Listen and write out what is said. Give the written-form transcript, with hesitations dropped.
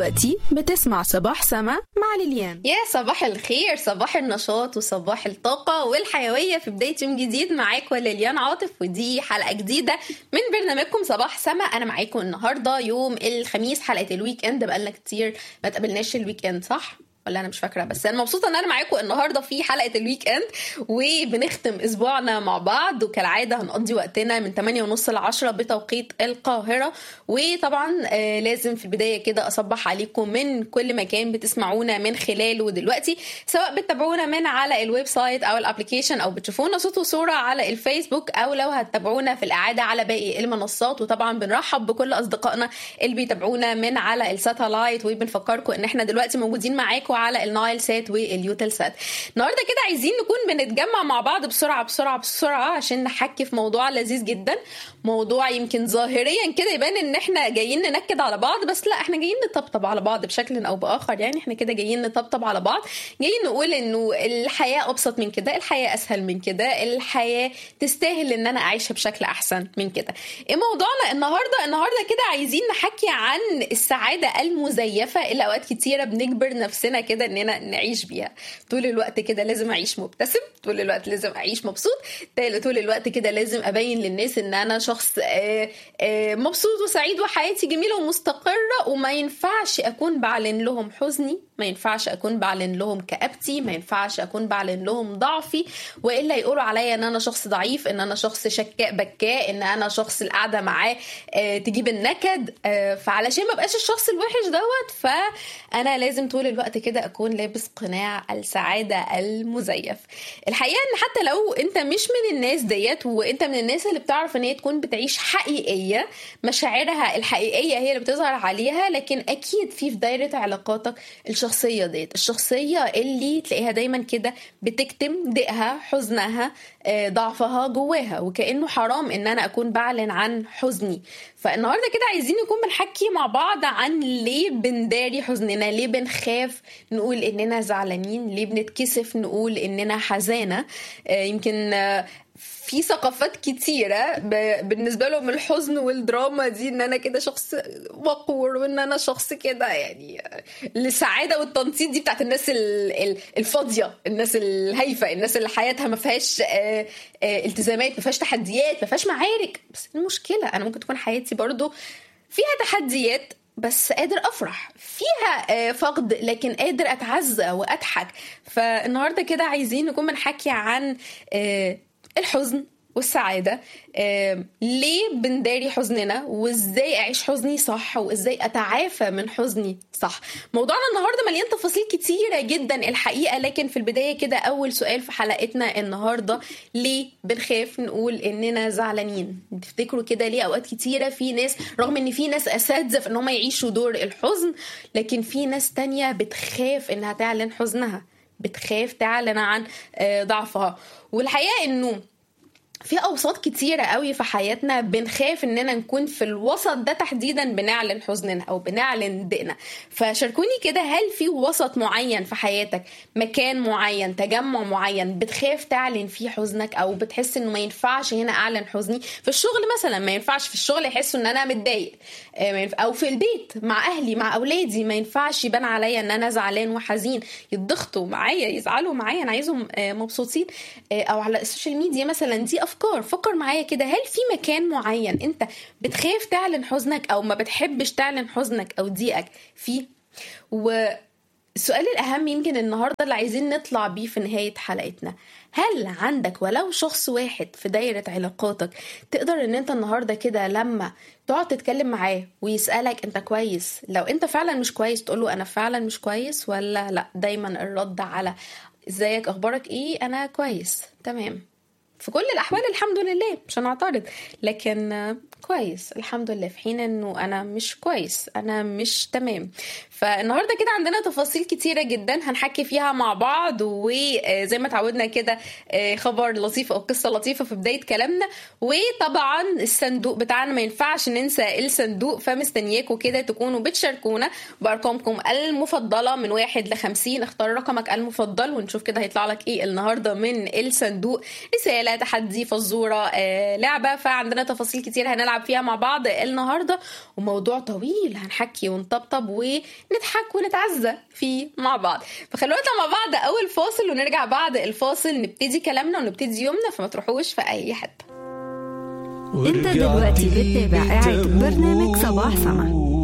دلوقتي بتسمع صباح سما مع ليليان. يا صباح الخير، صباح النشاط وصباح الطاقة والحيوية في بداية يوم جديد. معاكم ليليان عاطف، ودي حلقة جديدة من برنامجكم صباح سما. أنا معاكم النهاردة يوم الخميس، حلقة الويك اند. بقالنا كتير ما تقابلناش الويك اند، صح؟ ولا انا مش فاكره، بس انا مبسوطه ان انا معاكم النهارده في حلقه الويك اند، وبنختم اسبوعنا مع بعض. وكالعاده هنقضي وقتنا من 8:30 ل 10 بتوقيت القاهره. وطبعا لازم في البدايه كده اصبح عليكم من كل مكان بتسمعونا من خلاله دلوقتي، سواء بتتابعونا من على الويب سايت او الابلكيشن، او بتشوفونا صوت وصوره على الفيسبوك، او لو هتتابعونا في الاعاده على باقي المنصات. وطبعا بنرحب بكل اصدقائنا اللي بيتابعونا من على الساتلايت، وبنفكركم ان احنا دلوقتي موجودين معاكم على النايل سات واليوتل سات. النهارده كده عايزين نكون بنتجمع مع بعض بسرعه بسرعه بسرعه عشان نحكي في موضوع لذيذ جدا. موضوع يمكن ظاهريا كده يبان ان احنا جايين ننكد على بعض، بس لا، احنا جايين نطبطب على بعض بشكل او باخر. يعني احنا كده جايين نطبطب على بعض، جايين نقول انه الحياه ابسط من كده، الحياه اسهل من كده، الحياه تستاهل ان انا اعيشها بشكل احسن من كده. ايه موضوعنا النهارده كده عايزين نحكي عن السعاده المزيفه اللي اوقات كتيره بنجبر نفسنا كده اننا نعيش بيها. طول الوقت كده لازم اعيش مبتسم، طول الوقت لازم اعيش مبسوط، طول الوقت كده لازم ابين للناس ان انا شخص مبسوط وسعيد وحياتي جميله ومستقره. وما ينفعش اكون بعلن لهم حزني، ما ينفعش اكون بعلن لهم كآبتي، ما ينفعش اكون بعلن لهم ضعفي، والا يقولوا عليا ان انا شخص ضعيف، ان انا شخص شكاء بكاء، ان انا شخص القعده معاه تجيب النكد. فعلشان ما بقاش الشخص الوحش دوت، فانا لازم طول الوقت كده اكون لابس قناع السعاده المزيف. الحقيقه ان حتى لو انت مش من الناس ديت، وانت من الناس اللي بتعرف ان هي تكون بتعيش حقيقيه، مشاعرها الحقيقيه هي اللي بتظهر عليها، لكن اكيد في دايره علاقاتك الشخصيه ديت، الشخصيه اللي تلاقيها دايما كده بتكتم ضيقها، حزنها، ضعفها جواها، وكأنه حرام ان انا اكون بعلن عن حزني. فالنهارده كده عايزين نكون بنحكي مع بعض عن ليه بنداري حزننا، ليه بنخاف نقول اننا زعلانين، ليه بنتكسف نقول اننا حزانة. يمكن في ثقافات كتيرة بالنسبة لهم الحزن والدراما دي ان انا كده شخص وقور، وان انا شخص كده يعني السعادة والتنطيط دي بتاعت الناس الفاضية، الناس الهايفة، الناس اللي حياتها ما فيهاش التزامات، ما فيهاش تحديات، ما فيهاش معارك. بس المشكلة انا ممكن تكون حياتي برضو فيها تحديات، بس قادر أفرح فيها، فقد لكن قادر أتعزى وأضحك. فالنهاردة كده عايزين نكون بنحكي عن الحزن والسعادة. ليه بنداري حزننا، وازاي اعيش حزني صح، وازاي اتعافى من حزني صح. موضوعنا النهاردة مليان تفاصيل كتيرة جدا الحقيقة، لكن في البداية كده اول سؤال في حلقتنا النهاردة: ليه بنخاف نقول اننا زعلانين؟ تفتكروا كده ليه اوقات كتيرة في ناس، رغم ان في ناس اساتذة في انهم يعيشوا دور الحزن، لكن في ناس تانية بتخاف انها تعلن حزنها، بتخاف تعلن عن ضعفها؟ والحقيقة انه في أوساط كتيرة قوي في حياتنا بنخاف إننا نكون في الوسط ده تحديدا بنعلن حزننا أو بنعلن ضيقنا. فشاركوني كده، هل في وسط معين في حياتك، مكان معين، تجمع معين بتخاف تعلن فيه حزنك، أو بتحس إنه ما ينفعش هنا أعلن حزني؟ في الشغل مثلا ما ينفعش في الشغل يحسوا إن أنا متضايق، أو في البيت مع أهلي مع أولادي ما ينفعش يبان عليا إن أنا زعلان وحزين، يتضغطوا معايا، يزعلوا معايا، أنا عايزهم مبسوطين. أو على السوشيال ميديا مثلا، دي فكر معايا كده، هل في مكان معين انت بتخاف تعلن حزنك، او ما بتحبش تعلن حزنك او ضيقك فيه؟ والسؤال الأهم يمكن النهاردة اللي عايزين نطلع بيه في نهاية حلقتنا: هل عندك ولو شخص واحد في دايرة علاقاتك تقدر ان انت النهاردة كده لما تقعد تتكلم معاه ويسألك انت كويس، لو انت فعلا مش كويس تقوله انا فعلا مش كويس، ولا لا دايما الرد على ازيك اخبارك ايه، انا كويس تمام، في كل الأحوال الحمد لله، مش هنعترض، لكن كويس الحمد لله، في حين أنه أنا مش كويس، أنا مش تمام. فالنهاردة كده عندنا تفاصيل كتيرة جدا هنحكي فيها مع بعض، وزي ما تعودنا كده خبر لطيف أو قصة لطيفة في بداية كلامنا. وطبعا الصندوق بتاعنا ما ينفعش ننسى الصندوق، فمستنياكم كده تكونوا بتشاركونا بأرقامكم المفضلة من 1 ل 50. اختار رقمك المفضل ونشوف كده هيطلع لك ايه النهاردة من الصندوق: رسالة، مسابقة، تحدي، فزورة، لعبة. فعندنا تفاصيل كتير هنلعب فيها مع بعض النهاردة، وموضوع طويل هنحكي ونطبطب ونضحك ونتعزى فيه مع بعض. فخلونا مع بعض أول فاصل، ونرجع بعد الفاصل نبتدي كلامنا ونبتدي يومنا، فما تروحوش في أي حتة. انت دلوقتي بتتابع إعادة برنامج صباح سما.